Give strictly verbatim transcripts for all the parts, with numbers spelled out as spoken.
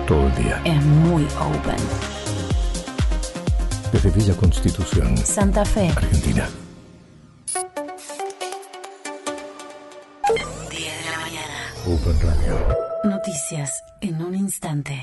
todo el día. Es muy open. Desde Villa Constitución, Santa Fe, Argentina. diez de la mañana. Open Radio. Noticias en un instante.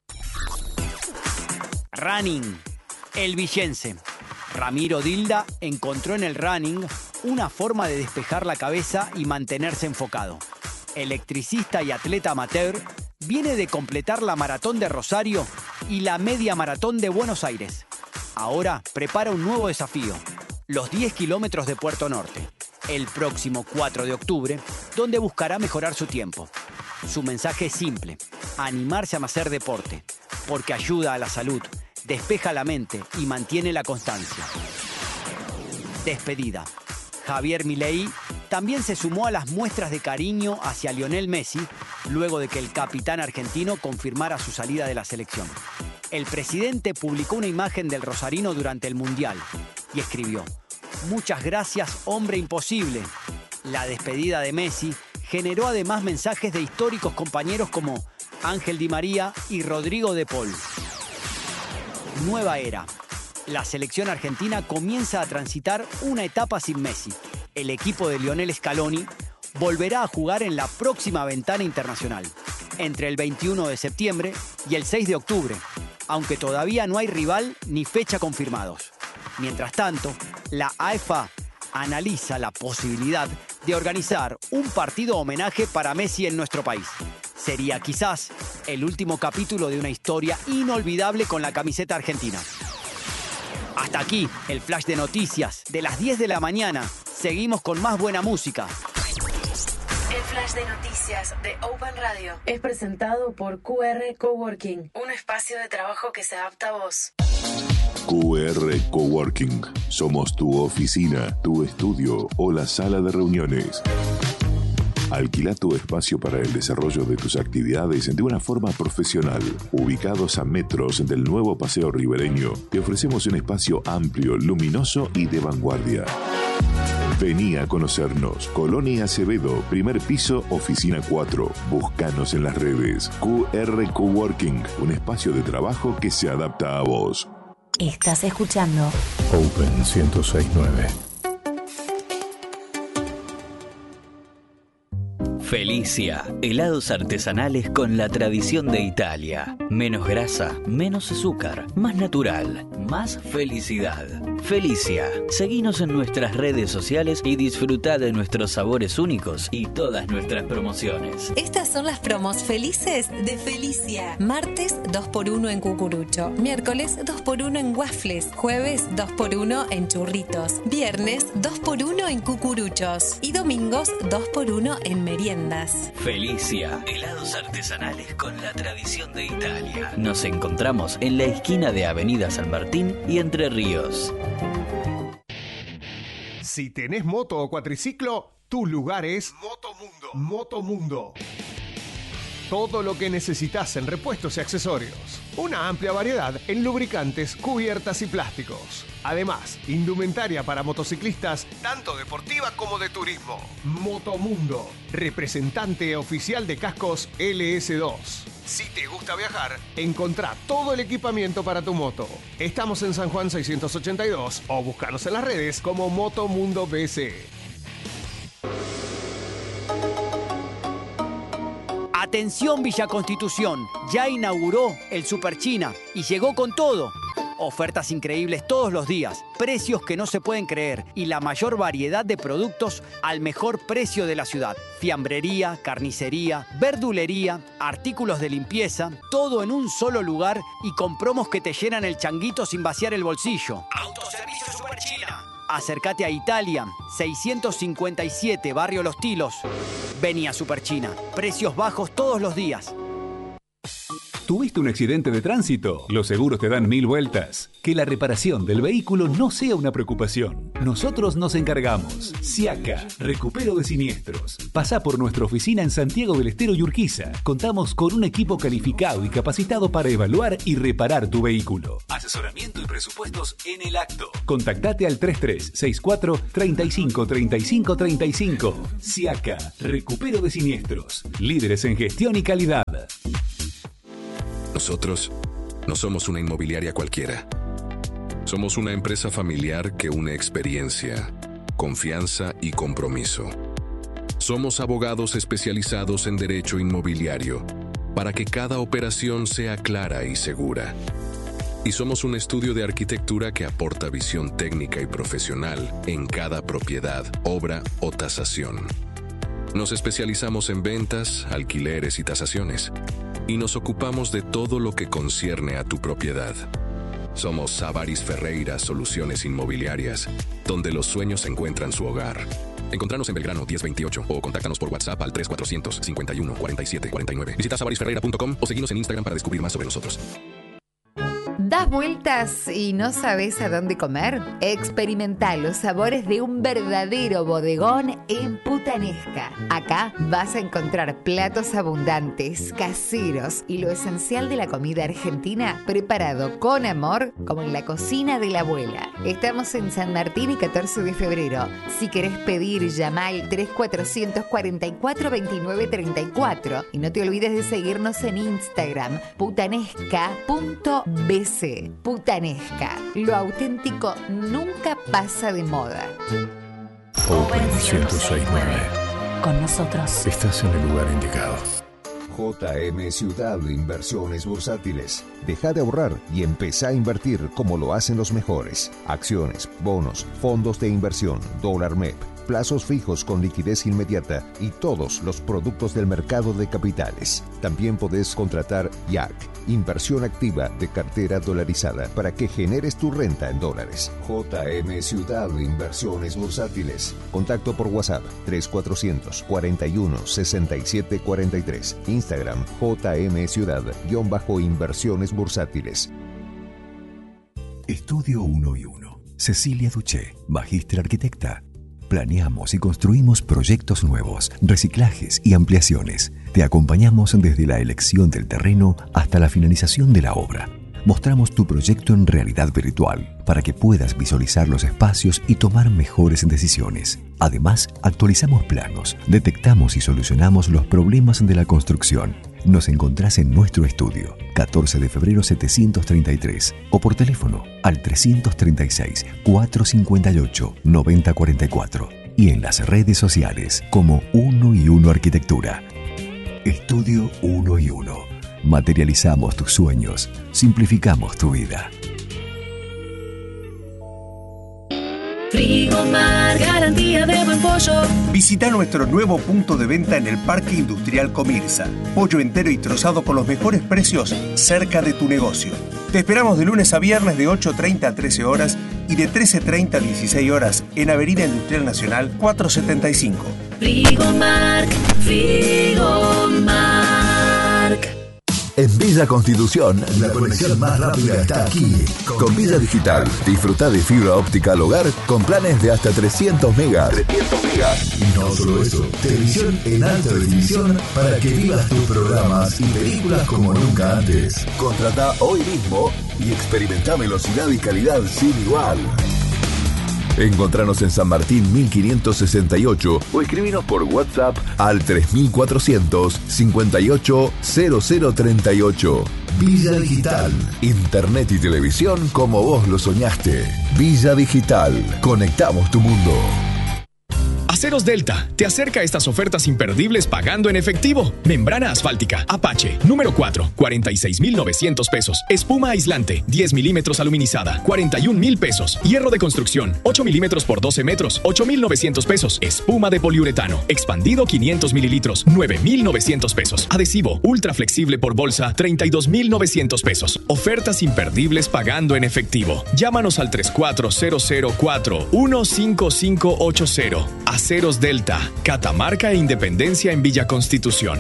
Running. El villense Ramiro Dilda encontró en el running una forma de despejar la cabeza y mantenerse enfocado. Electricista y atleta amateur, viene de completar la maratón de Rosario y la media maratón de Buenos Aires. Ahora prepara un nuevo desafío, los diez kilómetros de Puerto Norte, el próximo cuatro de octubre, donde buscará mejorar su tiempo. Su mensaje es simple: animarse a hacer deporte, porque ayuda a la salud, despeja la mente y mantiene la constancia. Despedida. Javier Milei también se sumó a las muestras de cariño hacia Lionel Messi luego de que el capitán argentino confirmara su salida de la selección. El presidente publicó una imagen del rosarino durante el Mundial y escribió: «Muchas gracias, hombre imposible». La despedida de Messi generó además mensajes de históricos compañeros como Ángel Di María y Rodrigo de Paul. Nueva era. La selección argentina comienza a transitar una etapa sin Messi. El equipo de Lionel Scaloni volverá a jugar en la próxima ventana internacional, entre el veintiuno de septiembre y el seis de octubre, aunque todavía no hay rival ni fecha confirmados. Mientras tanto, la A F A analiza la posibilidad de organizar un partido homenaje para Messi en nuestro país. Sería quizás el último capítulo de una historia inolvidable con la camiseta argentina. Hasta aquí el flash de noticias de las diez de la mañana. Seguimos con más buena música. El flash de noticias de Open Radio es presentado por Q R Coworking, un espacio de trabajo que se adapta a vos. Q R Coworking. Somos tu oficina, tu estudio o la sala de reuniones. Alquila tu espacio para el desarrollo de tus actividades de una forma profesional. Ubicados a metros del nuevo Paseo Ribereño, te ofrecemos un espacio amplio, luminoso y de vanguardia. Vení a conocernos. Colonia Acevedo, primer piso, oficina cuatro. Búscanos en las redes. Q R Coworking, un espacio de trabajo que se adapta a vos. Estás escuchando Open ciento seis punto nueve. Felicia, helados artesanales con la tradición de Italia. Menos grasa, menos azúcar, más natural, más felicidad. Felicia, seguinos en nuestras redes sociales y disfruta de nuestros sabores únicos y todas nuestras promociones. Estas son las promos felices de Felicia. Martes dos por uno en cucurucho, miércoles dos por uno en waffles, jueves dos por uno en churritos, viernes dos por uno en cucuruchos y domingos dos por uno en meriendas. Felicia, helados artesanales con la tradición de Italia. Nos encontramos en la esquina de Avenida San Martín y Entre Ríos. Si tenés moto o cuatriciclo, tu lugar es Motomundo. Motomundo. Todo lo que necesitas en repuestos y accesorios. Una amplia variedad en lubricantes, cubiertas y plásticos. Además, indumentaria para motociclistas, tanto deportiva como de turismo. Motomundo, representante oficial de cascos L S dos. Si te gusta viajar, encontrá todo el equipamiento para tu moto. Estamos en San Juan seiscientos ochenta y dos o búscanos en las redes como Motomundo B C. Atención Villa Constitución, ya inauguró el Super China y llegó con todo. Ofertas increíbles todos los días, precios que no se pueden creer y la mayor variedad de productos al mejor precio de la ciudad. Fiambrería, carnicería, verdulería, artículos de limpieza, todo en un solo lugar y con promos que te llenan el changuito sin vaciar el bolsillo. Autoservicio Super China. Acércate a Italia, seiscientos cincuenta y siete, Barrio Los Tilos. Vení a Super China, precios bajos todos los días. ¿Tuviste un accidente de tránsito? Los seguros te dan mil vueltas. Que la reparación del vehículo no sea una preocupación. Nosotros nos encargamos. Siaca, recupero de siniestros. Pasá por nuestra oficina en Santiago del Estero y Urquiza. Contamos con un equipo calificado y capacitado para evaluar y reparar tu vehículo. Asesoramiento y presupuestos en el acto. Contactate al treinta y tres sesenta y cuatro, treinta y cinco, treinta y cinco, treinta y cinco. Siaca, recupero de siniestros. Líderes en gestión y calidad. Nosotros no somos una inmobiliaria cualquiera. Somos una empresa familiar que une experiencia, confianza y compromiso. Somos abogados especializados en derecho inmobiliario para que cada operación sea clara y segura. Y somos un estudio de arquitectura que aporta visión técnica y profesional en cada propiedad, obra o tasación. Nos especializamos en ventas, alquileres y tasaciones. Y nos ocupamos de todo lo que concierne a tu propiedad. Somos Savaris Ferreira Soluciones Inmobiliarias, donde los sueños encuentran su hogar. Encontranos en Belgrano diez veintiocho o contáctanos por WhatsApp al tres cuatrocientos cincuenta y uno cuarenta y siete cuarenta y nueve. Visita savaris ferreira punto com o seguinos en Instagram para descubrir más sobre nosotros. ¿Das vueltas y no sabes a dónde comer? Experimenta los sabores de un verdadero bodegón en Putanesca. Acá vas a encontrar platos abundantes, caseros y lo esencial de la comida argentina preparado con amor como en la cocina de la abuela. Estamos en San Martín y catorce de febrero. Si querés pedir, llama al tres cuatrocientos cuarenta y cuatro veintinueve treinta y cuatro y no te olvides de seguirnos en Instagram putanesca punto b c. Putanesca, lo auténtico nunca pasa de moda. Open ciento seis punto nueve. Con nosotros. Estás en el lugar indicado. J M Ciudad Inversiones Bursátiles. Deja de ahorrar y empezá a invertir como lo hacen los mejores. Acciones, bonos, fondos de inversión, dólar M E P, plazos fijos con liquidez inmediata y todos los productos del mercado de capitales. También podés contratar I A C, inversión activa de cartera dolarizada, para que generes tu renta en dólares. J M Ciudad Inversiones Bursátiles. Contacto por WhatsApp tres cuatrocientos cuarenta y uno sesenta y siete cuarenta y tres. Instagram J M Ciudad-Inversiones Bursátiles. Estudio uno y uno. Cecilia Duché, magíster arquitecta. Planeamos y construimos proyectos nuevos, reciclajes y ampliaciones. Te acompañamos desde la elección del terreno hasta la finalización de la obra. Mostramos tu proyecto en realidad virtual para que puedas visualizar los espacios y tomar mejores decisiones. Además, actualizamos planos, detectamos y solucionamos los problemas de la construcción. Nos encontrás en nuestro estudio, catorce de febrero setecientos treinta y tres, o por teléfono al trescientos treinta y seis, cuatrocientos cincuenta y ocho, noventa cuarenta y cuatro y en las redes sociales como uno y uno Arquitectura. Estudio uno y uno. Materializamos tus sueños, simplificamos tu vida. Frigomar, garantía de buen pollo. Visita nuestro nuevo punto de venta en el Parque Industrial Comirsa. Pollo entero y trozado con los mejores precios cerca de tu negocio. Te esperamos de lunes a viernes de ocho treinta a trece horas y de trece treinta a dieciséis horas en Avenida Industrial Nacional cuatrocientos setenta y cinco. Frigomar, Frigomar. En Villa Constitución, la conexión más rápida está aquí. Con Villa Digital, disfruta de fibra óptica al hogar con planes de hasta trescientos megas. trescientos megas. Y no solo eso, televisión en alta definición para que vivas tus programas y películas como nunca antes. Contrata hoy mismo y experimenta velocidad y calidad sin igual. Encontranos en San Martín mil quinientos sesenta y ocho o escribinos por WhatsApp al tres mil cuatrocientos cincuenta y ocho cero cero treinta y ocho. Villa Digital, internet y televisión como vos lo soñaste. Villa Digital, conectamos tu mundo. Aceros Delta te acerca a estas ofertas imperdibles pagando en efectivo. Membrana asfáltica Apache número cuatro, cuarenta y seis mil novecientos pesos. Espuma aislante diez milímetros aluminizada, cuarenta y un mil pesos. Hierro de construcción ocho milímetros por doce metros, ocho mil novecientos pesos. Espuma de poliuretano expandido quinientos mililitros, nueve mil novecientos pesos. Adhesivo ultra flexible por bolsa, treinta y dos mil novecientos pesos. Ofertas imperdibles pagando en efectivo. Llámanos al tres cuatro cero cero cuatro uno cinco cinco ocho cero. Aceros Delta, Catamarca e Independencia en Villa Constitución.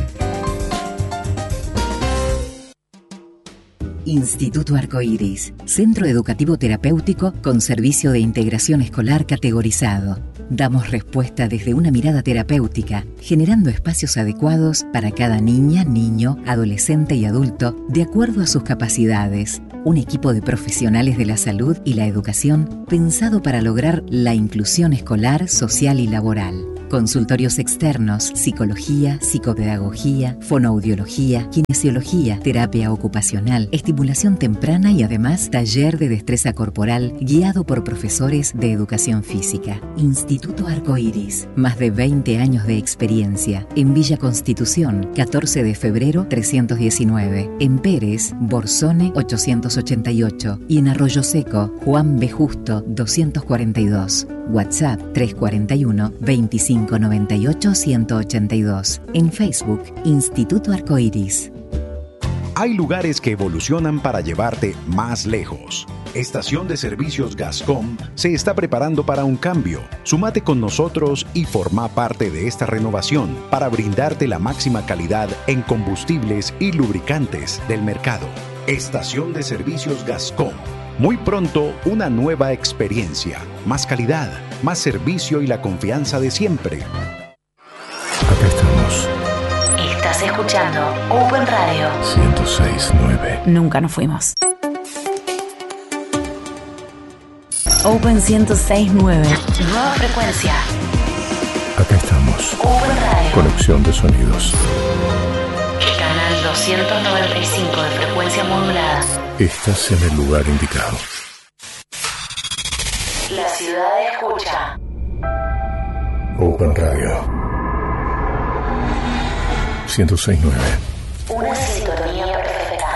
Instituto Arcoíris, Centro Educativo Terapéutico con servicio de integración escolar categorizado. Damos respuesta desde una mirada terapéutica, generando espacios adecuados para cada niña, niño, adolescente y adulto, de acuerdo a sus capacidades. Un equipo de profesionales de la salud y la educación pensado para lograr la inclusión escolar, social y laboral. consultorios externos, psicología, psicopedagogía, fonoaudiología, kinesiología, terapia ocupacional, estimulación temprana y además taller de destreza corporal guiado por profesores de educación física. Instituto Arcoiris, más de veinte años de experiencia. En Villa Constitución, catorce de febrero trescientos diecinueve. En Pérez, Borsone ochocientos ochenta y ocho. Y en Arroyo Seco, Juan B. Justo doscientos cuarenta y dos. WhatsApp tres cuatro uno, veinticinco noventa y ocho, ciento ochenta y dos. En Facebook, Instituto Arcoiris. Hay lugares que evolucionan para llevarte más lejos. Estación de Servicios Gascom se está preparando para un cambio. Súmate con nosotros y forma parte de esta renovación para brindarte la máxima calidad en combustibles y lubricantes del mercado. Estación de Servicios Gascom. Muy pronto, una nueva experiencia, más calidad, más servicio y la confianza de siempre. Acá estamos. Estás escuchando Open Radio ciento seis punto nueve. Nunca nos fuimos. Open ciento seis punto nueve. Nueva frecuencia. Acá estamos. Open Radio. Conexión de sonidos. Canal doscientos noventa y cinco de frecuencia modulada. Estás en el lugar indicado. La ciudad escucha. Open Radio ciento seis punto nueve. Una sintonía perfecta.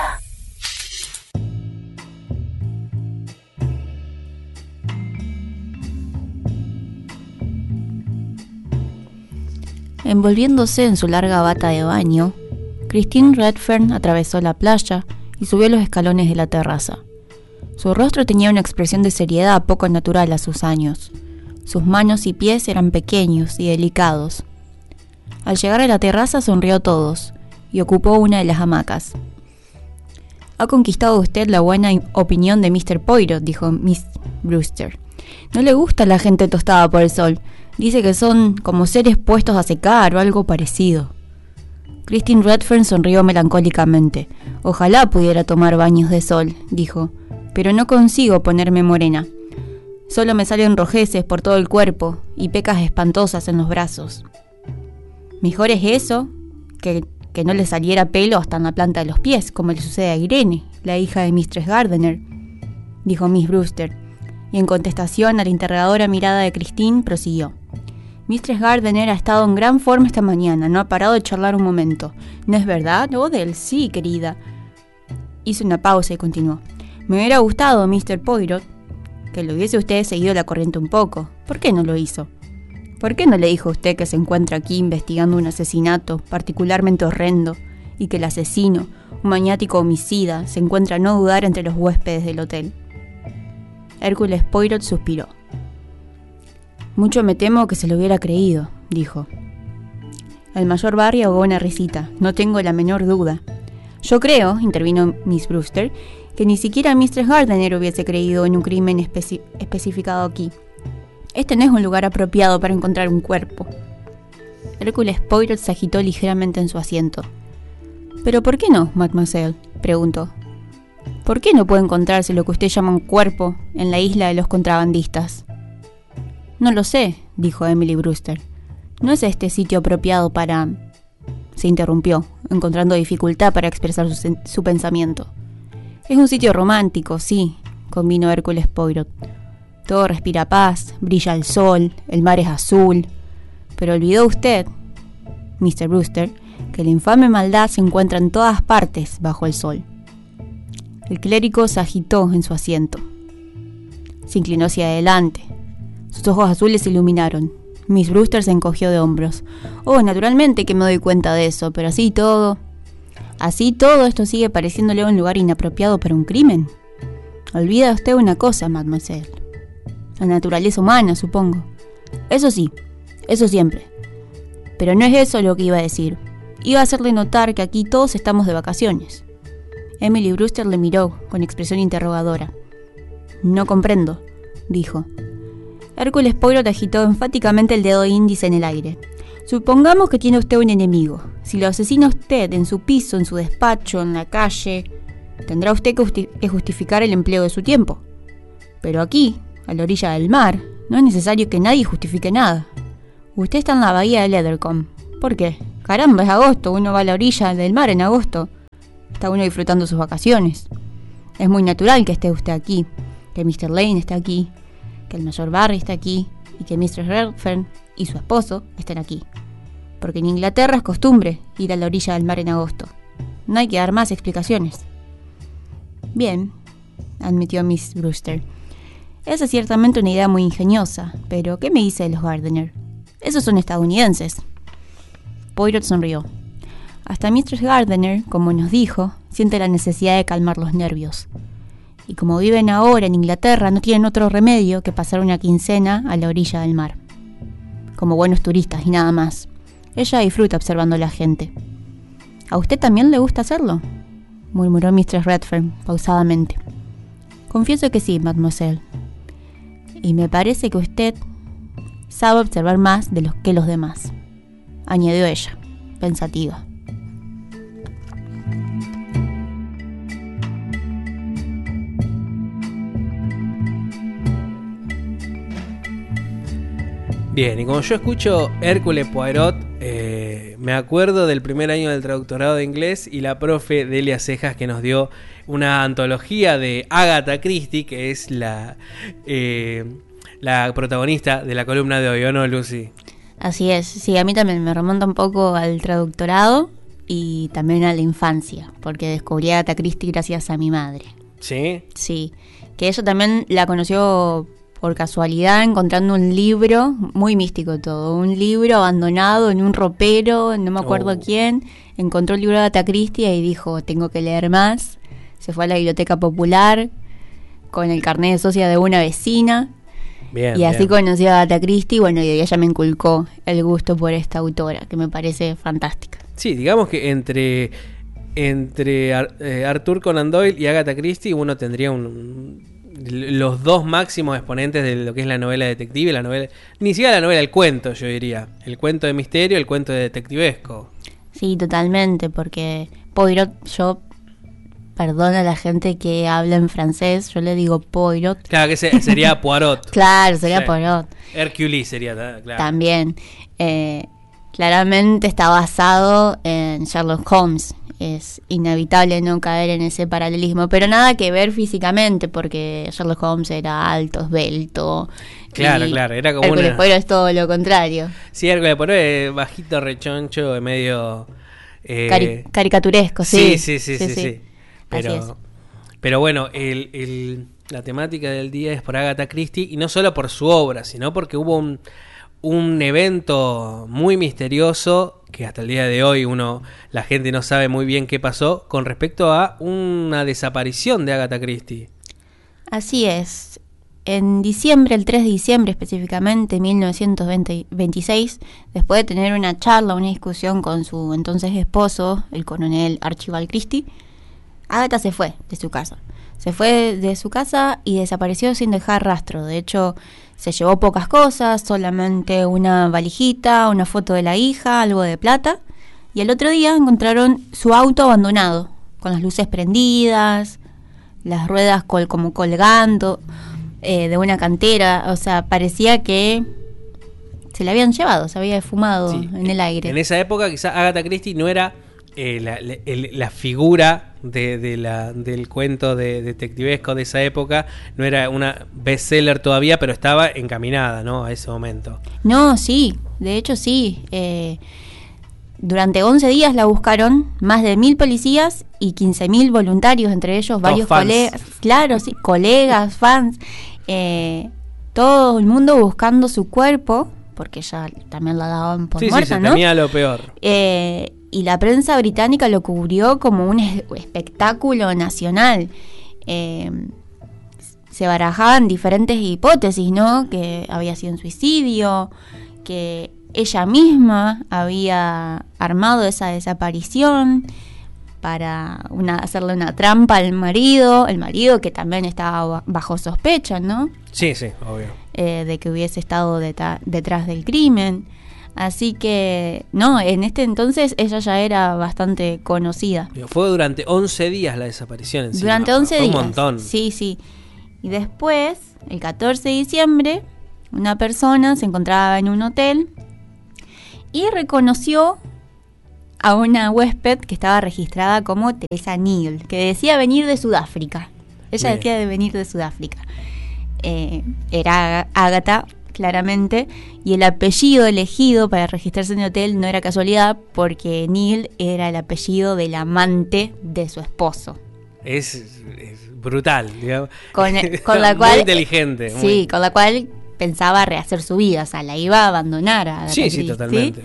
Envolviéndose en su larga bata de baño, Christine Redfern atravesó la playa y subió los escalones de la terraza. Su rostro tenía una expresión de seriedad poco natural a sus años. Sus manos y pies eran pequeños y delicados. Al llegar a la terraza sonrió a todos y ocupó una de las hamacas. «Ha conquistado usted la buena opinión de mister Poirot», dijo Miss Brewster. «No le gusta la gente tostada por el sol. Dice que son como seres puestos a secar o algo parecido». Christine Redfern sonrió melancólicamente. «Ojalá pudiera tomar baños de sol», dijo, «pero no consigo ponerme morena. Solo me salen rojeces por todo el cuerpo y pecas espantosas en los brazos». «Mejor es eso que, que no le saliera pelo hasta en la planta de los pies, como le sucede a Irene, la hija de mistress Gardner», dijo Miss Brewster, y en contestación a la interrogadora mirada de Christine prosiguió. «mistress Gardner ha estado en gran forma esta mañana, no ha parado de charlar un momento. ¿No es verdad, Odell? Sí, querida». Hizo una pausa y continuó. «Me hubiera gustado, mister Poirot, que lo hubiese usted seguido la corriente un poco. ¿Por qué no lo hizo? ¿Por qué no le dijo a usted que se encuentra aquí investigando un asesinato particularmente horrendo y que el asesino, un maniático homicida, se encuentra a no dudar entre los huéspedes del hotel?» Hércules Poirot suspiró. «Mucho me temo que se lo hubiera creído», dijo. El mayor Barry ahogó una risita. «No tengo la menor duda». «Yo creo», intervino Miss Brewster, «que ni siquiera mistress Gardner hubiese creído en un crimen especi- especificado aquí. Este no es un lugar apropiado para encontrar un cuerpo». Hércules Poirot se agitó ligeramente en su asiento. «¿Pero por qué no, mademoiselle?», preguntó. «¿Por qué no puede encontrarse lo que usted llama un cuerpo en la isla de los contrabandistas?» «No lo sé», dijo Emily Brewster. «No es este sitio apropiado para...» Se interrumpió, encontrando dificultad para expresar su, su pensamiento. «Es un sitio romántico, sí», convino Hércules Poirot. «Todo respira paz, brilla el sol, el mar es azul. Pero olvidó usted, mister Brewster, que la infame maldad se encuentra en todas partes bajo el sol». El clérigo se agitó en su asiento. Se inclinó hacia adelante. Sus ojos azules se iluminaron. Miss Brewster se encogió de hombros. «Oh, naturalmente que me doy cuenta de eso, pero así todo... Así todo esto sigue pareciéndole un lugar inapropiado para un crimen. Olvida usted una cosa, mademoiselle. La naturaleza humana, supongo. Eso sí, eso siempre. Pero no es eso lo que iba a decir. Iba a hacerle notar que aquí todos estamos de vacaciones». Emily Brewster le miró con expresión interrogadora. «No comprendo», dijo. Hércules Poirot agitó enfáticamente el dedo índice en el aire. «Supongamos que tiene usted un enemigo. Si lo asesina usted en su piso, en su despacho, en la calle, tendrá usted que, justi- que justificar el empleo de su tiempo. Pero aquí, a la orilla del mar, no es necesario que nadie justifique nada. Usted está en la bahía de Lethercombe. ¿Por qué? Caramba, es agosto, uno va a la orilla del mar en agosto. Está uno disfrutando sus vacaciones. Es muy natural que esté usted aquí, que mister Lane esté aquí, que el mayor Barry esté aquí y que mistress Redfern y su esposo estén aquí. Porque en Inglaterra es costumbre ir a la orilla del mar en agosto. No hay que dar más explicaciones. Bien, admitió Miss Brewster. Esa es ciertamente una idea muy ingeniosa, pero ¿qué me dice de los Gardner? Esos son estadounidenses. Poirot sonrió. Hasta mistress Gardner, como nos dijo, siente la necesidad de calmar los nervios. Y como viven ahora en Inglaterra, no tienen otro remedio que pasar una quincena a la orilla del mar. Como buenos turistas y nada más. Ella disfruta observando a la gente. ¿A usted también le gusta hacerlo?, murmuró mistress Redfern pausadamente. Confieso que sí, mademoiselle. Y me parece que usted sabe observar más de los que los demás, añadió ella, pensativa. Bien, y como yo escucho Hércules Poirot, eh, me acuerdo del primer año del traductorado de inglés y la profe Delia Cejas que nos dio una antología de Agatha Christie, que es la, eh, la protagonista de la columna de hoy, ¿o no, Lucy? Así es, sí, a mí también me remonta un poco al traductorado y también a la infancia, porque descubrí a Agatha Christie gracias a mi madre. ¿Sí? Sí, que ella también la conoció por casualidad, encontrando un libro, muy místico todo, un libro abandonado en un ropero, no me acuerdo oh. quién, encontró el libro de Agatha Christie y dijo, tengo que leer más. Se fue a la biblioteca popular con el carnet de socia de una vecina. Bien, y así bien. Conoció a Agatha Christie, bueno, y ella me inculcó el gusto por esta autora, que me parece fantástica. Sí, digamos que entre, entre Ar, eh, Arthur Conan Doyle y Agatha Christie uno tendría un... un los dos máximos exponentes de lo que es la novela detective, la novela, ni siquiera la novela, el cuento, yo diría, el cuento de misterio, el cuento de detectivesco. Sí, totalmente, porque Poirot, yo, perdona a la gente que habla en francés, yo le digo Poirot. Claro, que se, sería Poirot. Claro, sería sí. Poirot. Hercules sería, claro. También, eh, claramente está basado en Sherlock Holmes. Es inevitable no caer en ese paralelismo, pero nada que ver físicamente, porque Sherlock Holmes era alto, esbelto. Claro, claro, era como Hércules una... Poirot es todo lo contrario. Sí, Hércules Poirot es bajito, rechoncho, medio... Eh... Cari- caricaturesco, sí. Sí, sí, sí, sí, sí, sí. sí. Pero, pero bueno, el, el, la temática del día es por Agatha Christie, y no solo por su obra, sino porque hubo un... un evento muy misterioso que hasta el día de hoy uno la gente no sabe muy bien qué pasó con respecto a una desaparición de Agatha Christie. Así es. En diciembre, el tres de diciembre específicamente, mil novecientos veintiséis, después de tener una charla, una discusión con su entonces esposo, el coronel Archibald Christie, Agatha se fue de su casa. Se fue de su casa y desapareció sin dejar rastro. De hecho, se llevó pocas cosas, solamente una valijita, una foto de la hija, algo de plata. Y el otro día encontraron su auto abandonado, con las luces prendidas, las ruedas col- como colgando eh, de una cantera. O sea, parecía que se la habían llevado, se había esfumado sí. en el aire. En esa época quizá Agatha Christie no era eh, la, la, la figura de, de la, del cuento de detectivesco de esa época, no era una bestseller todavía, pero estaba encaminada, ¿no?, a ese momento. No, sí, de hecho sí. Eh, durante once días la buscaron más de mil policías y quince mil voluntarios, entre ellos varios colegas, claro, sí, colegas, fans, eh, todo el mundo buscando su cuerpo, porque ya también la daban por sí, muerta, sí, ¿no? Tenía lo peor. Eh, y la prensa británica lo cubrió como un es- espectáculo nacional. Eh, se barajaban diferentes hipótesis, ¿no? Que había sido un suicidio, que ella misma había armado esa desaparición para una, hacerle una trampa al marido, el marido que también estaba bajo sospecha, ¿no? Sí, sí, obvio. Eh, de que hubiese estado deta- detrás del crimen. Así que, no, en este entonces ella ya era bastante conocida. Pero fue durante once días la desaparición en sí. Durante once fue días. Un montón. Sí, sí. Y después, el catorce de diciembre, una persona se encontraba en un hotel y reconoció a una huésped que estaba registrada como Teresa Neal, que decía venir de Sudáfrica. Ella Bien. decía de venir de Sudáfrica. Eh, era Ágata, claramente, y el apellido elegido para registrarse en el hotel no era casualidad, porque Neal era el apellido del amante de su esposo. Es, es brutal, digamos. Con, con la cual, muy inteligente. Sí, muy... con la cual pensaba rehacer su vida, o sea, la iba a abandonar a Agatha Sí, Christie. sí, totalmente.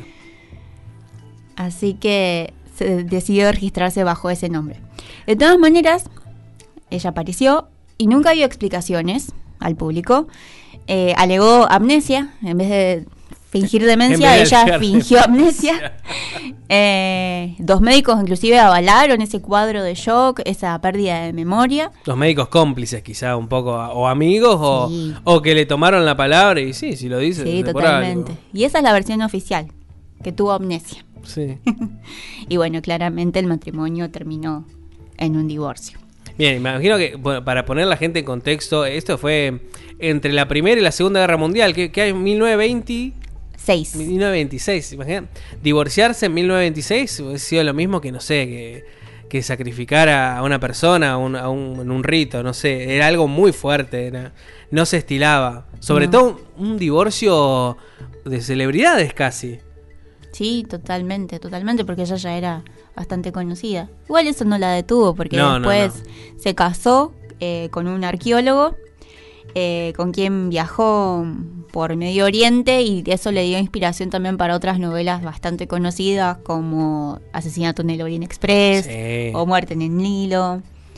Así que se decidió registrarse bajo ese nombre. De todas maneras, ella apareció y nunca dio explicaciones al público. Eh, alegó amnesia, en vez de fingir demencia, de ella de fingió amnesia. Eh, dos médicos inclusive avalaron ese cuadro de shock, esa pérdida de memoria. Los médicos cómplices quizá un poco, o amigos, o, sí. o que le tomaron la palabra y sí, si lo dice. Sí, totalmente. Y esa es la versión oficial, que tuvo amnesia. Sí. Y bueno, claramente el matrimonio terminó en un divorcio. Bien, me imagino que, bueno, para poner a la gente en contexto, esto fue entre la Primera y la Segunda Guerra Mundial, que, que hay en mil novecientos veintiséis. mil novecientos veintiséis, imagínate. Divorciarse en mil novecientos veintiséis hubiese sido lo mismo que, no sé, que, que sacrificar a una persona a un, a un, en un rito, no sé, era algo muy fuerte, era, no se estilaba. Sobre no. todo un, un divorcio de celebridades casi. Sí, totalmente, totalmente, porque ella ya era bastante conocida. Igual eso no la detuvo, porque no, después no, no. se casó eh, con un arqueólogo, eh, con quien viajó por Medio Oriente, y eso le dio inspiración también para otras novelas bastante conocidas, como Asesinato en el Orient Express, sí. o Muerte en el Nilo.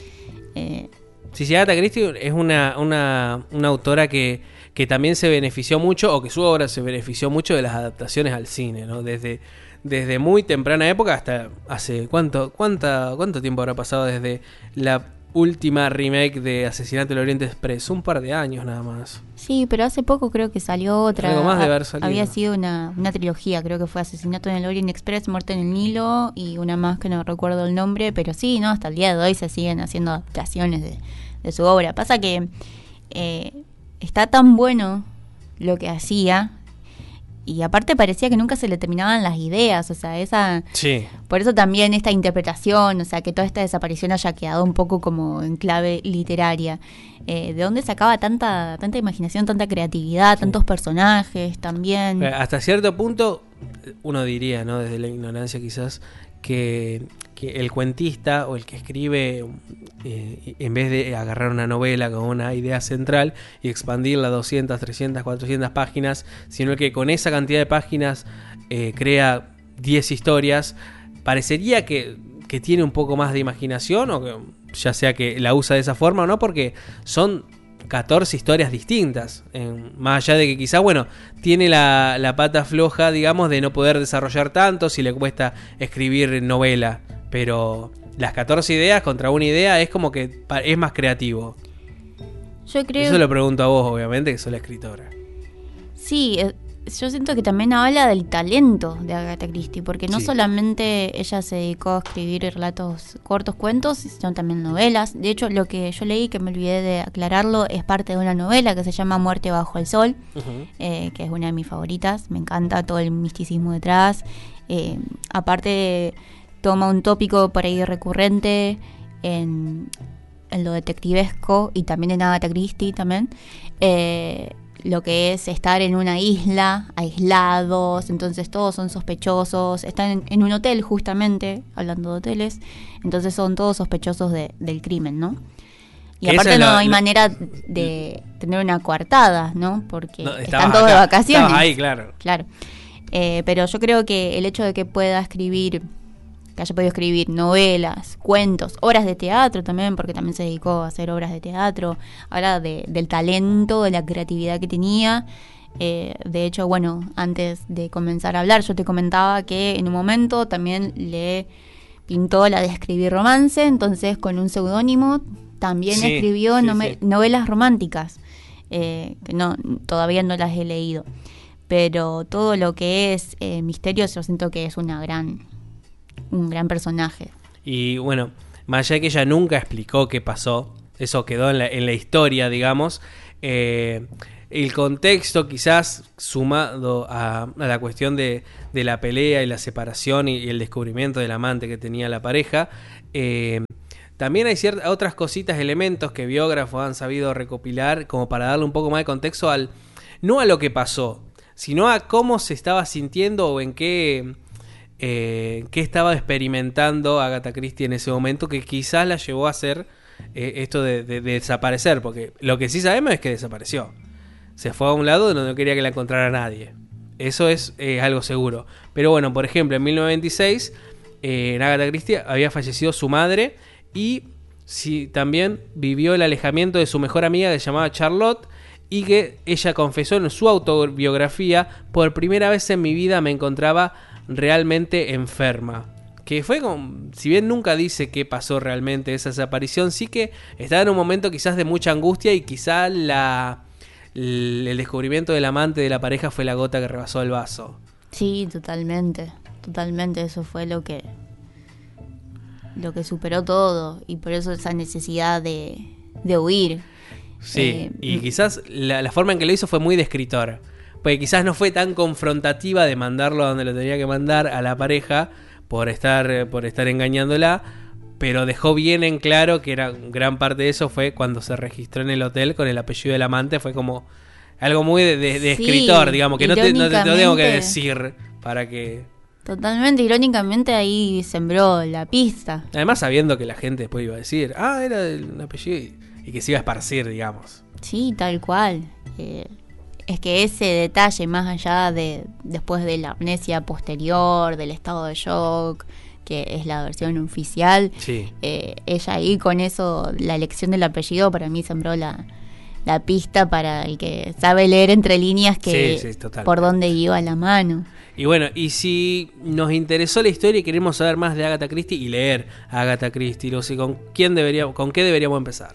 Eh, sí, sí, Agatha Christie es una, una, una autora que... que también se benefició mucho, o que su obra se benefició mucho de las adaptaciones al cine, ¿no? Desde, desde muy temprana época hasta hace... ¿Cuánto cuánta, cuánto tiempo habrá pasado desde la última remake de Asesinato en el Orient Express? Un par de años nada más. Sí, pero hace poco creo que salió otra. Algo más de haber salido. Había sido una, una trilogía, creo que fue Asesinato en el Orient Express, Muerte en el Nilo, y una más que no recuerdo el nombre, pero sí, no, hasta el día de hoy se siguen haciendo adaptaciones de, de su obra. Pasa que... Eh, está tan bueno lo que hacía, y aparte parecía que nunca se le terminaban las ideas, o sea, esa sí. Por eso también esta interpretación, o sea, que toda esta desaparición haya quedado un poco como en clave literaria. Eh, ¿de dónde sacaba tanta tanta imaginación, tanta creatividad, sí. tantos personajes también? Hasta cierto punto uno diría, ¿no?, desde la ignorancia quizás, que, que el cuentista o el que escribe, eh, en vez de agarrar una novela con una idea central y expandirla a doscientas, trescientas, cuatrocientas páginas, sino que con esa cantidad de páginas eh, crea diez historias, parecería que, que tiene un poco más de imaginación, o que ya sea que la usa de esa forma o no, porque son catorce historias distintas, en, más allá de que quizá, bueno, tiene la, la pata floja, digamos, de no poder desarrollar tanto si le cuesta escribir novela, pero las catorce ideas contra una idea es como que es más creativo. Yo creo... Eso lo pregunto a vos, obviamente, que sos la escritora. Sí, yo siento que también habla del talento de Agatha Christie, porque no sí. solamente ella se dedicó a escribir relatos cortos, cuentos, sino también novelas. De hecho, lo que yo leí, que me olvidé de aclararlo, es parte de una novela que se llama Muerte bajo el sol, uh-huh. eh, que es una de mis favoritas. Me encanta todo el misticismo detrás. Eh, aparte, toma un tópico por ahí recurrente en, en lo detectivesco, y también en Agatha Christie también. Eh, lo que es estar en una isla, aislados, entonces todos son sospechosos, están en, en un hotel justamente, hablando de hoteles, entonces son todos sospechosos de, del crimen, ¿no? Y aparte no la, hay la, manera de tener una coartada, ¿no? Porque no, están todos acá, de vacaciones. Ahí, claro. Claro. Eh, pero yo creo que el hecho de que pueda escribir, que haya podido escribir novelas, cuentos, obras de teatro también, porque también se dedicó a hacer obras de teatro, habla de, del talento, de la creatividad que tenía. Eh, de hecho, bueno, antes de comenzar a hablar, yo te comentaba que en un momento también le pintó la de escribir romance, entonces con un seudónimo también sí, escribió sí, nome- sí. novelas románticas, eh, que no, todavía no las he leído, pero todo lo que es eh, misterio, yo siento que es una gran... un gran personaje. Y bueno, más allá de que ella nunca explicó qué pasó, eso quedó en la, en la historia, digamos, eh, el contexto quizás sumado a, a la cuestión de, de la pelea y la separación y, y el descubrimiento del amante que tenía la pareja, eh, también hay ciertas otras cositas, elementos que biógrafos han sabido recopilar como para darle un poco más de contexto al no a lo que pasó, sino a cómo se estaba sintiendo o en qué, eh, qué estaba experimentando Agatha Christie en ese momento, que quizás la llevó a hacer eh, esto de, de, de desaparecer, porque lo que sí sabemos es que desapareció. Se fue a un lado donde no quería que la encontrara nadie. Eso es eh, algo seguro. Pero bueno, por ejemplo, en mil novecientos noventa y seis, eh, en Agatha Christie había fallecido su madre y sí, también vivió el alejamiento de su mejor amiga que se llamaba Charlotte, y que ella confesó en su autobiografía: por primera vez en mi vida me encontraba realmente enferma. Que fue como, si bien nunca dice qué pasó realmente esa desaparición, sí que estaba en un momento quizás de mucha angustia, y quizás la, el descubrimiento del amante de la pareja fue la gota que rebasó el vaso. Sí, totalmente, totalmente, eso fue lo que lo que superó todo, y por eso esa necesidad de, de huir. Sí, eh, y quizás la, la forma en que lo hizo fue muy de escritor, porque quizás no fue tan confrontativa de mandarlo a donde lo tenía que mandar a la pareja por estar, por estar engañándola, pero dejó bien en claro que era gran parte de eso fue cuando se registró en el hotel con el apellido del amante. Fue como algo muy de, de, de sí, escritor, digamos, que no te, no te lo tengo que decir para que... Totalmente, irónicamente ahí sembró la pista. Además sabiendo que la gente después iba a decir, ah, era el apellido, y, y que se iba a esparcir, digamos. Sí, tal cual. Eh, es que ese detalle, más allá de después de la amnesia posterior, del estado de shock, que es la versión oficial, sí. eh, ella ahí con eso, la elección del apellido para mí sembró la, la pista para el que sabe leer entre líneas que sí, sí, por dónde iba la mano. Y bueno, y si nos interesó la historia y queremos saber más de Agatha Christie y leer a Agatha Christie, no sé, ¿con quién deberíamos, con qué deberíamos empezar?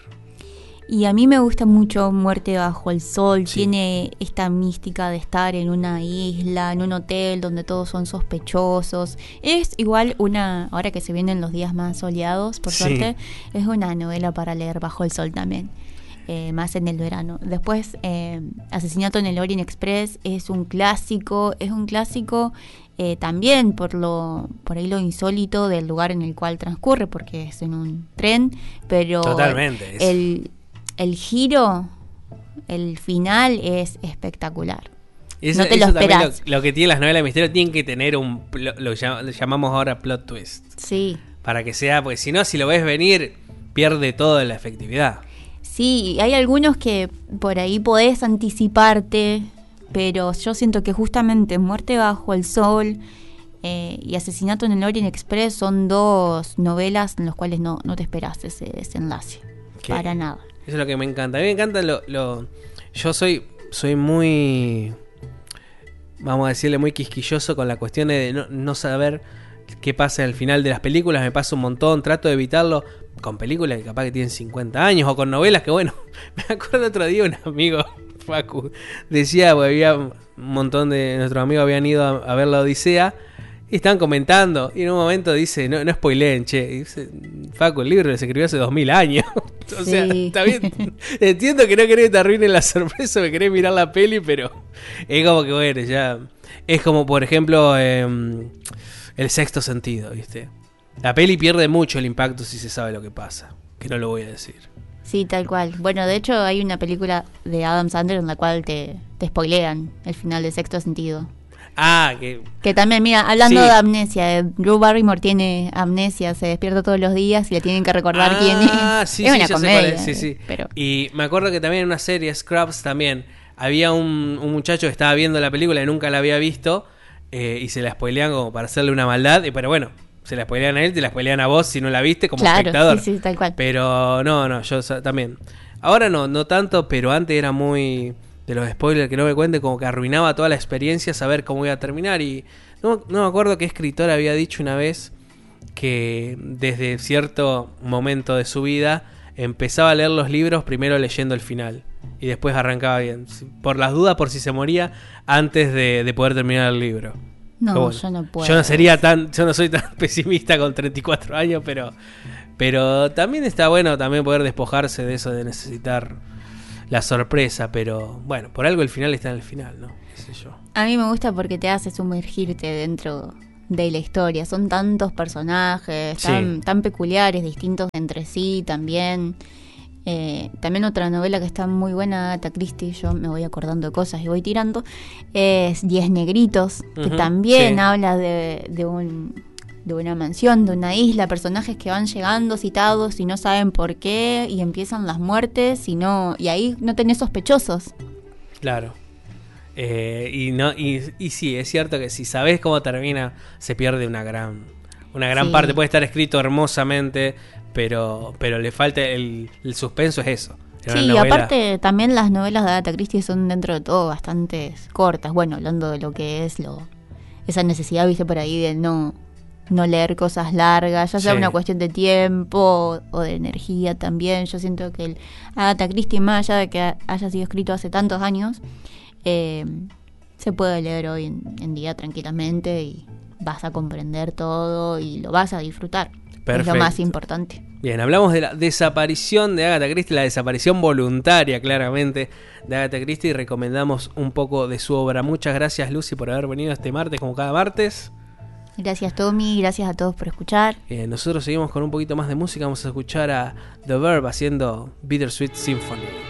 Y a mí me gusta mucho Muerte bajo el sol. Sí. Tiene esta mística de estar en una isla, en un hotel donde todos son sospechosos. Es igual una, ahora que se vienen los días más soleados, por sí. suerte, es una novela para leer bajo el sol también. Eh, más en el verano. Después, eh, Asesinato en el Orient Express es un clásico, es un clásico eh, también por lo por ahí lo insólito del lugar en el cual transcurre, porque es en un tren, pero totalmente el, el giro, el final es espectacular. Eso, no te eso lo esperás. Lo, lo que tiene las novelas de misterio tienen que tener un, lo, lo llamamos ahora plot twist. Sí. Para que sea, porque si no, si lo ves venir, pierde toda la efectividad. Sí, hay algunos que por ahí podés anticiparte, pero yo siento que justamente Muerte bajo el sol eh, y Asesinato en el Orient Express son dos novelas en las cuales no, no te esperás ese desenlace. ¿Qué? Para nada. Eso es lo que me encanta. A mí me encanta lo... lo yo soy, soy muy... Vamos a decirle muy quisquilloso con la cuestión de no, no saber qué pasa al final de las películas. Me pasa un montón, trato de evitarlo con películas que capaz que tienen cincuenta años o con novelas que, bueno, me acuerdo otro día un amigo, Facu, decía, porque había un montón de nuestros amigos habían ido a, a ver la Odisea y estaban comentando, y en un momento dice, no, no spoileen, che, y dice, Facu, el libro se escribió hace dos mil años. O sea, sí. Está bien, entiendo que no querés que te arruinen la sorpresa, que querés mirar la peli, pero es como que, bueno, ya, es como, por ejemplo, eh, El Sexto Sentido, ¿viste? La peli pierde mucho el impacto si se sabe lo que pasa, que no lo voy a decir. Sí, tal cual. Bueno, de hecho hay una película de Adam Sandler en la cual te, te spoilean el final de Sexto Sentido. Ah, que... Que también, mira, hablando sí. de amnesia, Drew Barrymore tiene amnesia, se despierta todos los días y le tienen que recordar ah, quién es. Ah, sí, es sí, una yo comedia. sé cuál es, sí, sí. Pero... Y me acuerdo que también en una serie, Scrubs también, había un, un muchacho que estaba viendo la película y nunca la había visto, eh, y se la spoilean como para hacerle una maldad, y, pero bueno... Se la spoilean a él, te la spoilean a vos si no la viste como claro, espectador. Sí, sí, tal cual. Pero no, no, yo también. Ahora no, no tanto, pero antes era muy de los spoilers que no me cuente, como que arruinaba toda la experiencia saber cómo iba a terminar. Y no, no me acuerdo qué escritor había dicho una vez que desde cierto momento de su vida empezaba a leer los libros primero leyendo el final y después arrancaba bien. Por las dudas, por si se moría antes de, de poder terminar el libro. No, bueno, yo no puedo. Yo no sería tan, yo no soy tan pesimista con treinta y cuatro años, pero, pero también está bueno también poder despojarse de eso de necesitar la sorpresa, pero bueno, por algo el final está en el final, ¿no? ¿Qué sé yo? A mí me gusta porque te hace sumergirte dentro de la historia. Son tantos personajes, tan, sí. tan peculiares, distintos entre sí también. Eh, también otra novela que está muy buena, Agatha Christie, yo me voy acordando de cosas y voy tirando, es Diez Negritos, que uh-huh, también sí. habla de, de un... de una mansión, de una isla, personajes que van llegando citados y no saben por qué, y empiezan las muertes y no y ahí no tenés sospechosos. Claro. Eh, y no y, y sí, es cierto que si sabés cómo termina, se pierde una gran una gran sí. parte. Puede estar escrito hermosamente, pero pero le falta el, el suspenso, es eso. Sí, y aparte también las novelas de Agatha Christie son dentro de todo bastante cortas. Bueno, hablando de lo que es lo esa necesidad, viste, por ahí de no no leer cosas largas, ya sea sí. una cuestión de tiempo o de energía también. Yo siento que el Agatha Christie, más allá de que haya sido escrito hace tantos años, eh, se puede leer hoy en, en día tranquilamente y vas a comprender todo y lo vas a disfrutar. Perfecto. Es lo más importante. Bien, hablamos de la desaparición de Agatha Christie, la desaparición voluntaria claramente de Agatha Christie, y recomendamos un poco de su obra. Muchas gracias, Lucy, por haber venido este martes como cada martes. Gracias, Tommy, gracias a todos por escuchar. Eh, nosotros seguimos con un poquito más de música. Vamos a escuchar a The Verb haciendo Bittersweet Symphony.